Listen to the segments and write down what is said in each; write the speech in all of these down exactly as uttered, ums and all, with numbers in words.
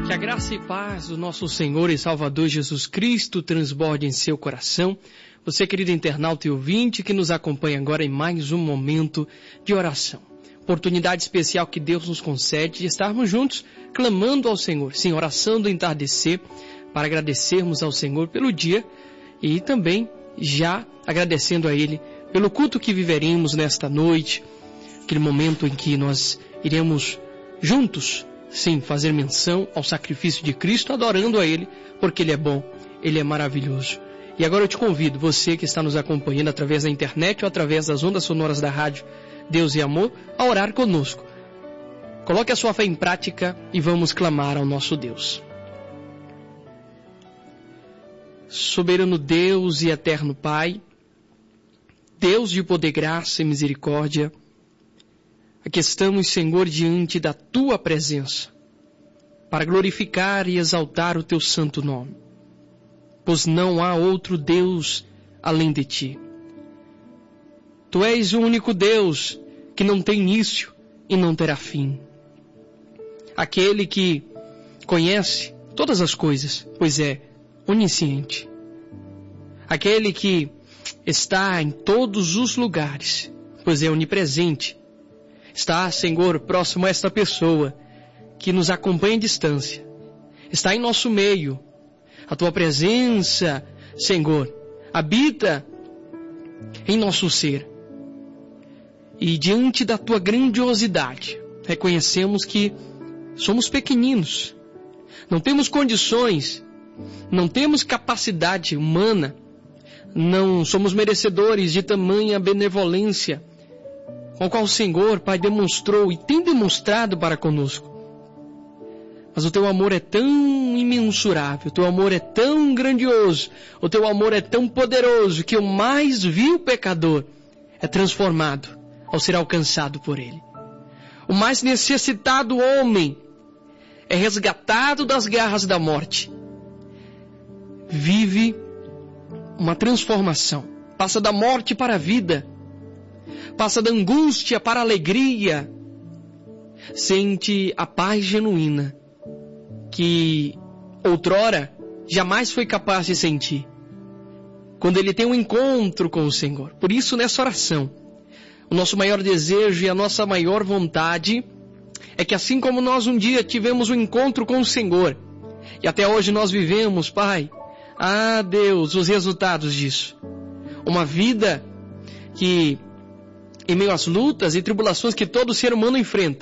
Que a graça e paz do nosso Senhor e Salvador Jesus Cristo transborde em seu coração. Você, querido internauta e ouvinte, que nos acompanha agora em mais um momento de oração. Oportunidade especial que Deus nos concede de estarmos juntos, clamando ao Senhor. Sim, oração do entardecer, para agradecermos ao Senhor pelo dia e também já agradecendo a Ele pelo culto que viveremos nesta noite, aquele momento em que nós iremos juntos, sim, fazer menção ao sacrifício de Cristo, adorando a Ele, porque Ele é bom, Ele é maravilhoso. E agora eu te convido, você que está nos acompanhando através da internet ou através das ondas sonoras da rádio Deus e Amor, a orar conosco. Coloque a sua fé em prática e vamos clamar ao nosso Deus. Soberano Deus e eterno Pai, Deus de poder, graça e misericórdia, aqui estamos, Senhor, diante da Tua presença, para glorificar e exaltar o Teu santo nome, pois não há outro Deus além de Ti. Tu és o único Deus que não tem início e não terá fim. Aquele que conhece todas as coisas, pois é onisciente. Aquele que está em todos os lugares, pois é onipresente. Está, Senhor, próximo a esta pessoa que nos acompanha à distância. Está em nosso meio. A Tua presença, Senhor, habita em nosso ser. E diante da Tua grandiosidade, reconhecemos que somos pequeninos. Não temos condições, não temos capacidade humana, não somos merecedores de tamanha benevolência com a qual o Senhor, Pai, demonstrou e tem demonstrado para conosco. Mas o Teu amor é tão imensurável, o Teu amor é tão grandioso, o Teu amor é tão poderoso que o mais vil pecador é transformado ao ser alcançado por Ele. O mais necessitado homem é resgatado das garras da morte. Vive uma transformação, passa da morte para a vida, passa da angústia para a alegria, sente a paz genuína que outrora jamais foi capaz de sentir, quando ele tem um encontro com o Senhor. Por isso, nessa oração, o nosso maior desejo e a nossa maior vontade é que, assim como nós um dia tivemos um encontro com o Senhor, e até hoje nós vivemos, Pai, ah Deus, os resultados disso, uma vida que, em meio às lutas e tribulações que todo ser humano enfrenta,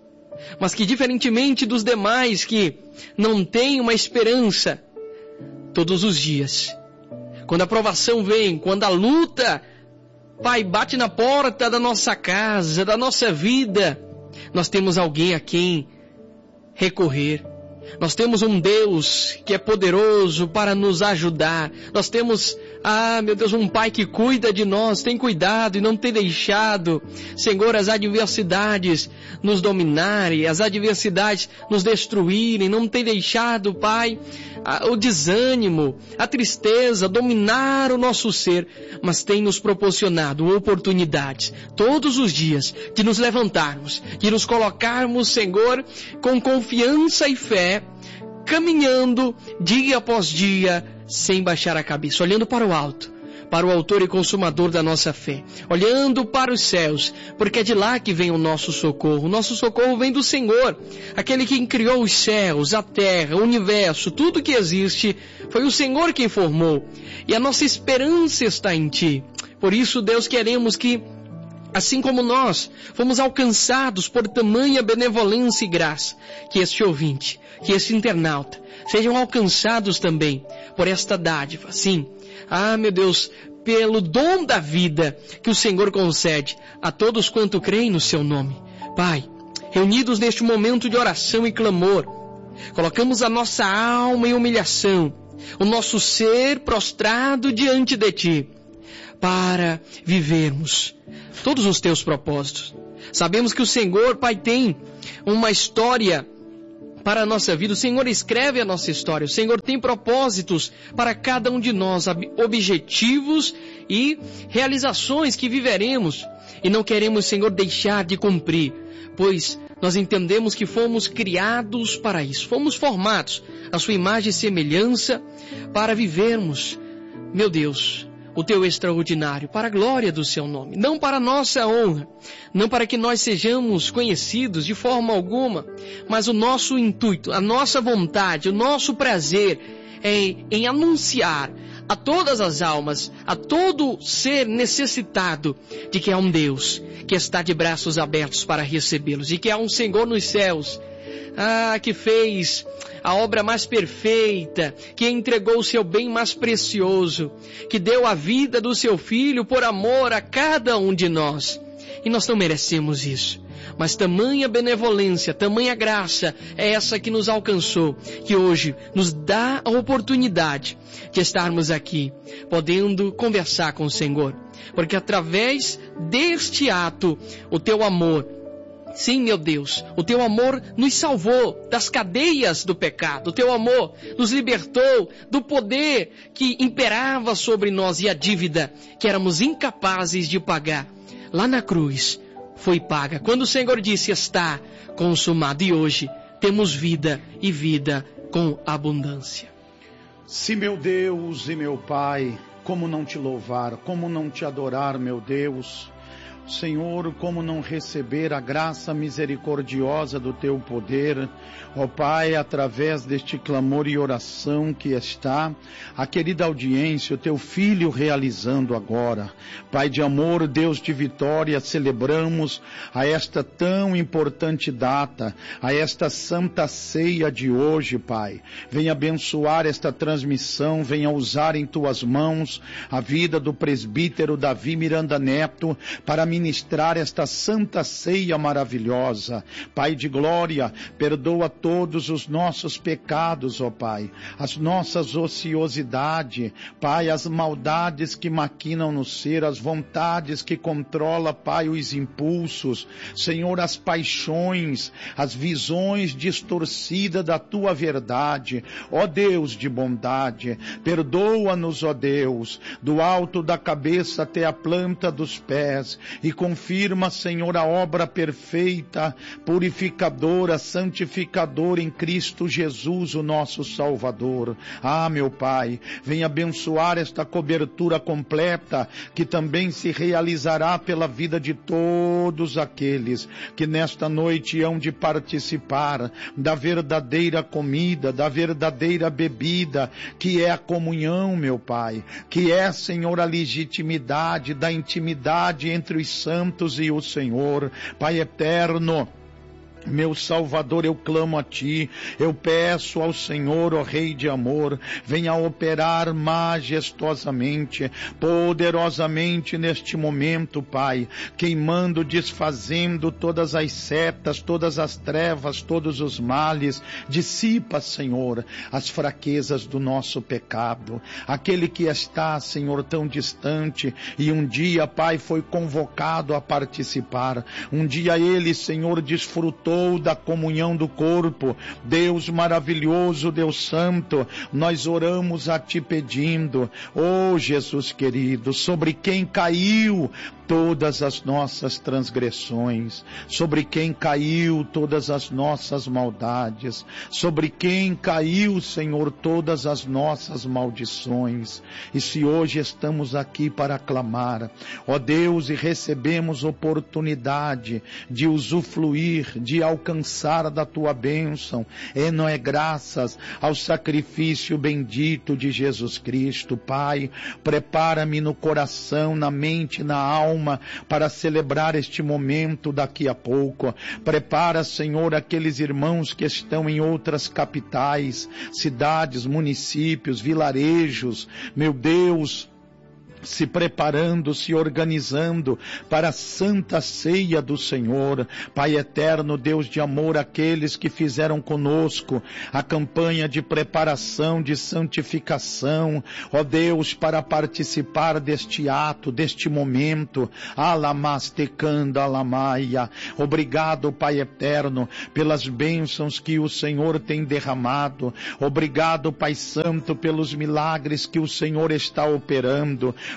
mas que, diferentemente dos demais que não têm uma esperança, todos os dias, quando a provação vem, quando a luta, Pai, bate na porta da nossa casa, da nossa vida, nós temos alguém a quem recorrer. Nós temos um Deus que é poderoso para nos ajudar. Nós temos, ah, meu Deus, um Pai que cuida de nós, tem cuidado e não tem deixado, Senhor, as adversidades nos dominarem, as adversidades nos destruírem, não tem deixado, Pai, o desânimo, a tristeza dominar o nosso ser, mas tem nos proporcionado oportunidades todos os dias de nos levantarmos, de nos colocarmos, Senhor, com confiança e fé, caminhando dia após dia, sem baixar a cabeça, olhando para o alto, para o autor e consumador da nossa fé, olhando para os céus, porque é de lá que vem o nosso socorro. O nosso socorro vem do Senhor, aquele que criou os céus, a terra, o universo, tudo que existe, foi o Senhor quem formou, e a nossa esperança está em Ti. Por isso, Deus, queremos que, assim como nós fomos alcançados por tamanha benevolência e graça, que este ouvinte, que este internauta, sejam alcançados também por esta dádiva. Sim, ah, meu Deus, pelo dom da vida que o Senhor concede a todos quanto creem no Seu nome. Pai, reunidos neste momento de oração e clamor, colocamos a nossa alma em humilhação, o nosso ser prostrado diante de Ti, para vivermos todos os Teus propósitos. Sabemos que o Senhor, Pai, tem uma história para a nossa vida. O Senhor escreve a nossa história. O Senhor tem propósitos para cada um de nós, objetivos e realizações que viveremos. E não queremos, Senhor, deixar de cumprir, pois nós entendemos que fomos criados para isso, fomos formados à sua imagem e semelhança para vivermos, meu Deus, o teu extraordinário, para a glória do seu nome, não para a nossa honra, não para que nós sejamos conhecidos de forma alguma, mas o nosso intuito, a nossa vontade, o nosso prazer é em anunciar a todas as almas, a todo ser necessitado de que há um Deus que está de braços abertos para recebê-los, e que há um Senhor nos céus, ah, que fez a obra mais perfeita, que entregou o seu bem mais precioso, que deu a vida do seu Filho por amor a cada um de nós. E nós não merecemos isso, mas tamanha benevolência, tamanha graça é essa que nos alcançou, que hoje nos dá a oportunidade de estarmos aqui, podendo conversar com o Senhor, porque através deste ato, o teu amor, sim, meu Deus, o teu amor nos salvou das cadeias do pecado, o teu amor nos libertou do poder que imperava sobre nós e a dívida que éramos incapazes de pagar. Lá na cruz foi paga, quando o Senhor disse: está consumado, e hoje temos vida e vida com abundância. Sim, meu Deus e meu Pai, como não te louvar, como não te adorar, meu Deus. Senhor, como não receber a graça misericordiosa do teu poder, ó Pai, através deste clamor e oração que está a querida audiência, o teu filho realizando agora. Pai de amor, Deus de vitória, celebramos a esta tão importante data, a esta santa ceia de hoje, Pai. Venha abençoar esta transmissão, venha usar em tuas mãos a vida do presbítero Davi Miranda Neto para ministrar esta santa ceia maravilhosa. Pai de glória, perdoa todos os nossos pecados, ó Pai, as nossas ociosidades, Pai, as maldades que maquinam no ser, as vontades que controla, Pai, os impulsos, Senhor, as paixões, as visões distorcidas da tua verdade. Ó Deus de bondade, perdoa-nos, ó Deus, do alto da cabeça até a planta dos pés, e confirma, Senhor, a obra perfeita, purificadora, santificadora em Cristo Jesus, o nosso Salvador. Ah, meu Pai, venha abençoar esta cobertura completa, que também se realizará pela vida de todos aqueles que nesta noite hão de participar da verdadeira comida, da verdadeira bebida, que é a comunhão, meu Pai, que é, Senhor, a legitimidade da intimidade entre os santos e o Senhor. Pai eterno, meu Salvador, eu clamo a Ti, eu peço ao Senhor, ó Rei de amor, venha operar majestosamente, poderosamente neste momento, Pai, queimando, desfazendo todas as setas, todas as trevas, todos os males. Dissipa, Senhor, as fraquezas do nosso pecado. Aquele que está, Senhor, tão distante e um dia, Pai, foi convocado a participar. Um dia ele, Senhor, desfrutou da comunhão do corpo. Deus maravilhoso, Deus santo, nós oramos a Ti pedindo, oh Jesus querido, sobre quem caiu todas as nossas transgressões, sobre quem caiu todas as nossas maldades, sobre quem caiu, Senhor, todas as nossas maldições. E se hoje estamos aqui para clamar, ó Deus, e recebemos oportunidade de usufruir, de alcançar da Tua bênção, e não é graças ao sacrifício bendito de Jesus Cristo. Pai, prepara-me no coração, na mente, na alma, para celebrar este momento daqui a pouco. Prepara, Senhor, aqueles irmãos que estão em outras capitais, cidades, municípios, vilarejos, meu Deus, se preparando, se organizando para a santa ceia do Senhor. Pai eterno, Deus de amor, aqueles que fizeram conosco a campanha de preparação, de santificação, ó Deus, para participar deste ato, deste momento, alamastecanda alamaia. Obrigado, Pai eterno, pelas bênçãos que o Senhor tem derramado. Obrigado, Pai santo, pelos milagres que o Senhor está operando.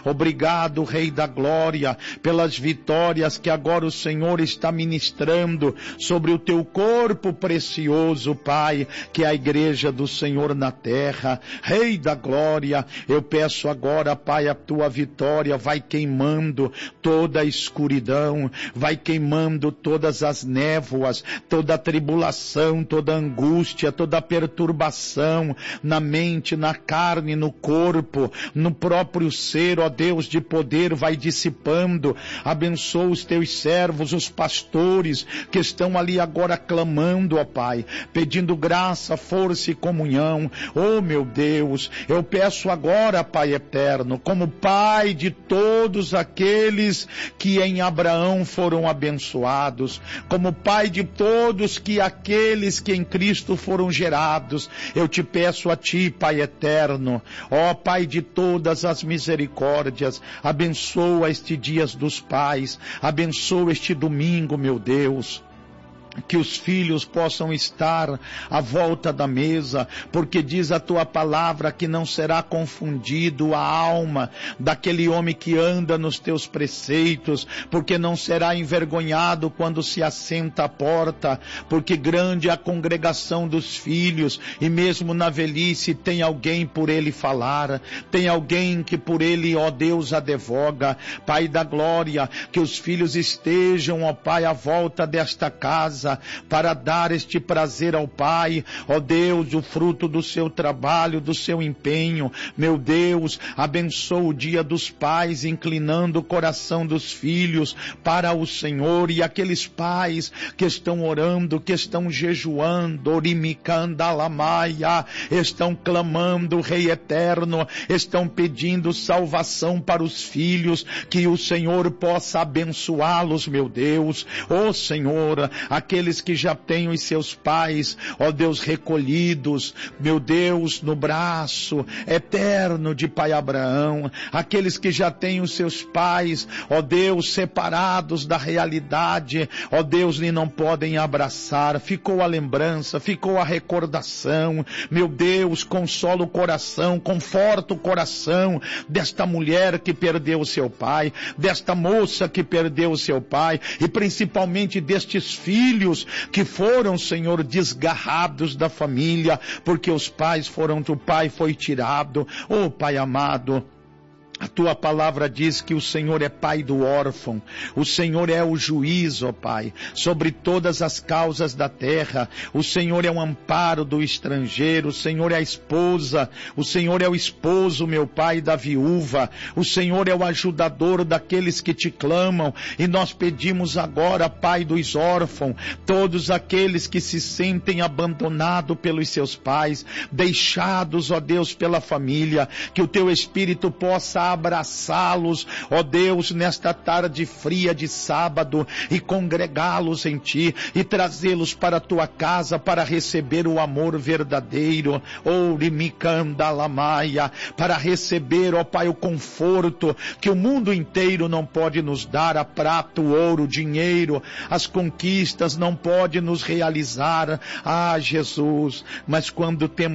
Obrigado, Rei da Glória, pelas vitórias que agora o Senhor está ministrando sobre o teu corpo precioso, Pai, que é a igreja do Senhor na terra. Rei da Glória, eu peço agora, Pai, a tua vitória vai queimando toda a escuridão, vai queimando todas as névoas, toda a tribulação, toda a angústia, toda a perturbação na mente, na carne, no corpo, no próprio ser, ó Deus de poder, vai dissipando. Abençoa os teus servos, os pastores que estão ali agora clamando, ó Pai, pedindo graça, força e comunhão. Oh meu Deus, eu peço agora, Pai eterno, como Pai de todos aqueles que em Abraão foram abençoados, como Pai de todos que aqueles que em Cristo foram gerados, eu te peço a Ti, Pai eterno, ó Pai de todas as misericórdias, abençoa este dia dos pais, abençoa este domingo, meu Deus, que os filhos possam estar à volta da mesa, porque diz a tua palavra que não será confundido a alma daquele homem que anda nos teus preceitos, porque não será envergonhado quando se assenta à porta, porque grande é a congregação dos filhos, e mesmo na velhice tem alguém por ele falar, tem alguém que por ele, ó Deus, advoga. Pai da glória, que os filhos estejam, ó Pai, à volta desta casa, para dar este prazer ao Pai, ó Deus, o fruto do seu trabalho, do seu empenho. Meu Deus, abençoa o dia dos pais, inclinando o coração dos filhos para o Senhor, e aqueles pais que estão orando, que estão jejuando, orimicandalamaia, estão clamando, Rei eterno, estão pedindo salvação para os filhos, que o Senhor possa abençoá-los, meu Deus. Ó Senhor, aqueles que já têm os seus pais, ó Deus, recolhidos, meu Deus, no braço eterno de Pai Abraão, aqueles que já têm os seus pais, ó Deus, separados da realidade, ó Deus, e não podem abraçar, ficou a lembrança, ficou a recordação. Meu Deus, consola o coração, conforta o coração desta mulher que perdeu o seu pai, desta moça que perdeu o seu pai, e principalmente destes filhos que foram, Senhor, desgarrados da família, porque os pais foram, o pai foi tirado. Oh Pai amado, a tua palavra diz que o Senhor é pai do órfão, o Senhor é o juiz, ó Pai, sobre todas as causas da terra, o Senhor é o amparo do estrangeiro, o Senhor é a esposa, o Senhor é o esposo, meu Pai, da viúva, o Senhor é o ajudador daqueles que te clamam, e nós pedimos agora, Pai dos órfãos, todos aqueles que se sentem abandonados pelos seus pais, deixados, ó Deus, pela família, que o teu Espírito possa abraçá-los, ó Deus, nesta tarde fria de sábado, e congregá-los em ti, e trazê-los para a tua casa, para receber o amor verdadeiro, oh, rimicandalamaia, para receber, ó Pai, o conforto que o mundo inteiro não pode nos dar, a prata, o ouro, o dinheiro, as conquistas não pode nos realizar, ah, Jesus, mas quando temos